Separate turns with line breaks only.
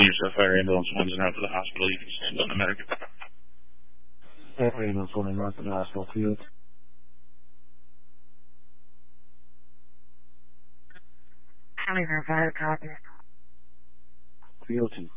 yourself, fire ambulance 1's and out to the hospital. You can stand on the medic.
Fire ambulance 1 and out to the hospital field.
County Riverside, copy.
Field 2.